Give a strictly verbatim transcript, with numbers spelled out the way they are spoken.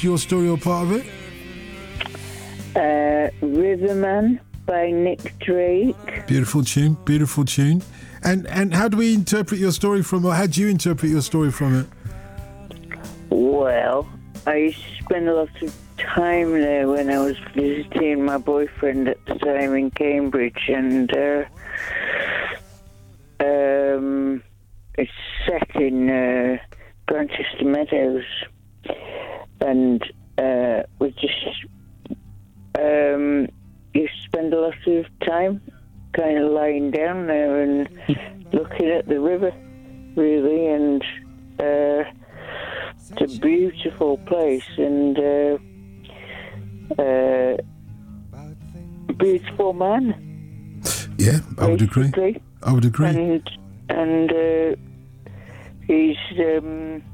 your story or part of it? Uh, Riverman by Nick Drake. Beautiful tune, beautiful tune. And and how do we interpret your story from, or how do you interpret your story from it? Well, I used to spend a lot of time there when I was visiting my boyfriend at the time in Cambridge, and uh, um, it's set in uh, Grantchester Meadows, and uh, we just um, used to spend a lot of time kind of lying down there and looking at the river, really, and uh, it's a beautiful place and uh, uh, a beautiful man. Yeah, I would agree. I would agree. And and uh, he's um,